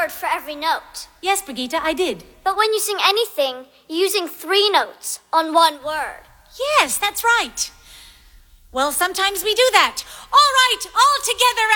word for every note. Yes, Brigitte, I did. But when you sing anything, you're using 3 notes on one word. Yes, that's right. Well, sometimes we do that. All right, all together